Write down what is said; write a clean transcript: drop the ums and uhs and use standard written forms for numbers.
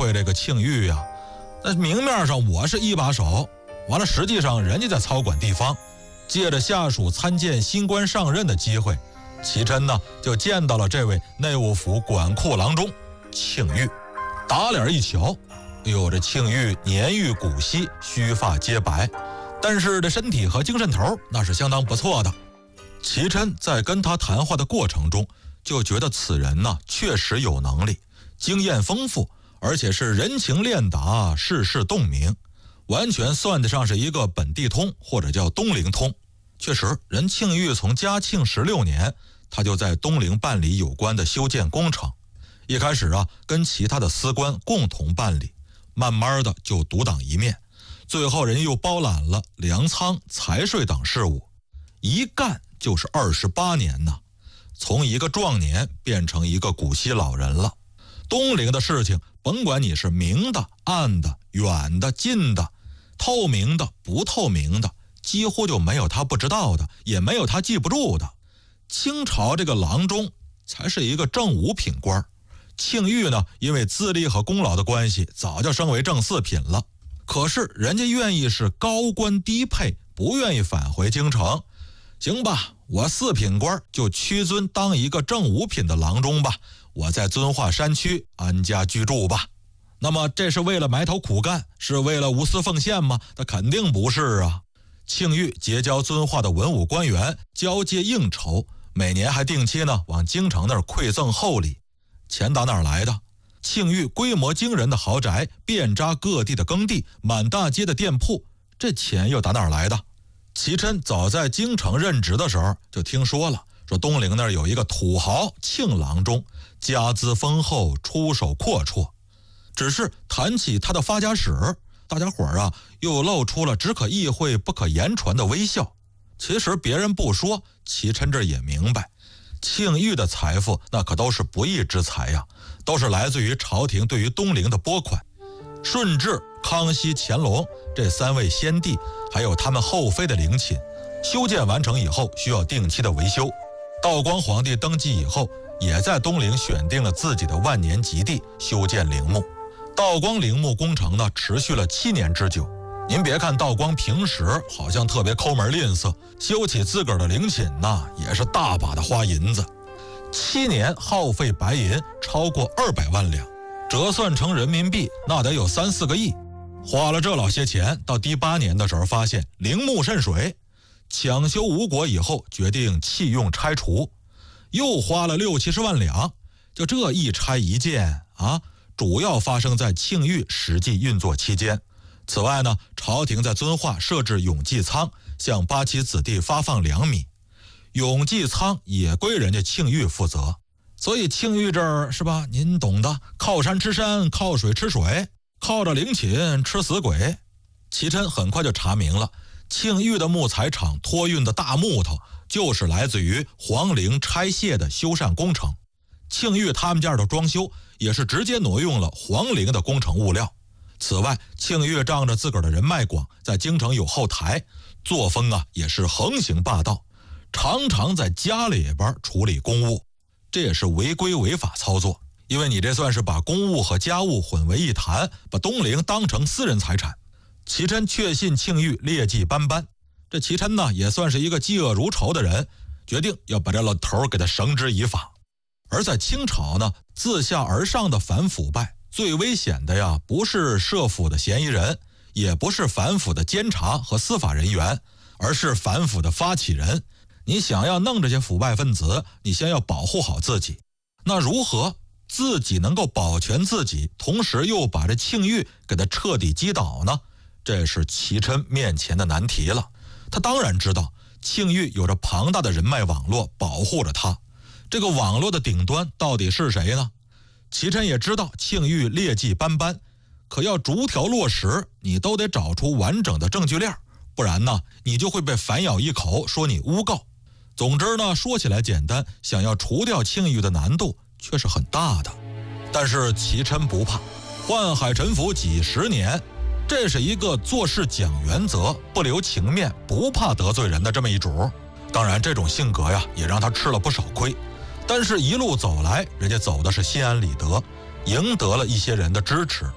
会这个庆玉呀，那明面上我是一把手，完了实际上人家在操管地方。借着下属参见新官上任的机会，齐琛呢就见到了这位内务府管库郎中庆玉。打脸一瞧，哎呦，这庆玉年逾古稀，须发皆白，但是这身体和精神头那是相当不错的。齐琛在跟他谈话的过程中，就觉得此人呢确实有能力，经验丰富，而且是人情练达，事事洞明，完全算得上是一个本地通，或者叫东陵通。确实，人庆玉从嘉庆16年，他就在东陵办理有关的修建工程。一开始啊，跟其他的司官共同办理，慢慢的就独当一面，最后人又包揽了粮仓、财税等事务，一干就是28年呢。从一个壮年变成一个古稀老人了。东陵的事情，甭管你是明的、暗的、远的、近的，透明的、不透明的，几乎就没有他不知道的，也没有他记不住的。清朝这个郎中才是一个正五品官，庆玉呢，因为资历和功劳的关系，早就升为正4品了。可是人家愿意是高官低配，不愿意返回京城。行吧，我4品官就屈尊当一个正5品的郎中吧，我在遵化山区安家居住吧。那么这是为了埋头苦干，是为了无私奉献吗？那肯定不是啊。庆玉结交遵化的文武官员，交接应酬，每年还定期呢往京城那儿馈赠厚礼。钱打哪儿来的？庆玉规模惊人的豪宅，遍扎各地的耕地，满大街的店铺，这钱又打哪儿来的？齐琛早在京城任职的时候就听说了，说东陵那儿有一个土豪庆郎中，家资丰厚，出手阔绰。只是谈起他的发家史，大家伙儿啊又露出了只可意会不可言传的微笑。其实别人不说，齐琛这也明白，庆玉的财富那可都是不义之财呀，都是来自于朝廷对于东陵的拨款。顺治、康熙、乾隆这3位先帝，还有他们后妃的陵寝，修建完成以后需要定期的维修。道光皇帝登基以后，也在东陵选定了自己的万年吉地，修建陵墓。道光陵墓工程呢，持续了7年之久。您别看道光平时好像特别抠门吝啬，修起自个儿的陵寝呢，也是大把的花银子。7年耗费白银超过200万两，折算成人民币那得有3、4个亿。花了这老些钱，到第8年的时候发现陵墓渗水，抢修无果以后，决定弃用拆除，又花了60、70万两。就这一拆一建啊，主要发生在庆玉实际运作期间。此外呢，朝廷在遵化设置永济仓，向8旗子弟发放粮米，永济仓也归人家庆玉负责。所以庆玉这儿是吧，您懂的，靠山吃山，靠水吃水，靠着陵寝吃死鬼。齐琛很快就查明了，庆玉的木材厂托运的大木头就是来自于皇陵拆卸的修缮工程。庆玉他们家的装修也是直接挪用了皇陵的工程物料。此外，庆玉仗着自个儿的人脉广，在京城有后台，作风啊也是横行霸道，常常在家里边处理公务，这也是违规违法操作。因为你这算是把公务和家务混为一谈，把东陵当成私人财产。齐琛确信庆玉劣迹斑斑，这齐琛呢也算是一个嫉恶如仇的人，决定要把这老头给他绳之以法。而在清朝呢，自下而上的反腐败，最危险的呀，不是涉腐的嫌疑人，也不是反腐的监察和司法人员，而是反腐的发起人。你想要弄这些腐败分子，你先要保护好自己。那如何自己能够保全自己，同时又把这庆玉给他彻底击倒呢？这是齐琛面前的难题了。他当然知道庆玉有着庞大的人脉网络保护着他，这个网络的顶端到底是谁呢？齐琛也知道庆玉劣迹斑斑，可要逐条落实，你都得找出完整的证据链，不然呢，你就会被反咬一口，说你诬告。总之呢，说起来简单，想要除掉庆玉的难度却是很大的。但是齐琛不怕，宦海沉浮几十年，这是一个做事讲原则，不留情面，不怕得罪人的这么一主。当然这种性格呀，也让他吃了不少亏。但是一路走来，人家走的是心安理得，赢得了一些人的支持。